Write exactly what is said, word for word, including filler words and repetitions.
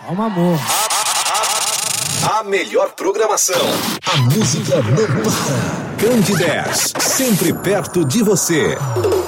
Calma, amor. A melhor programação. A música não para. Candidez, sempre perto de você.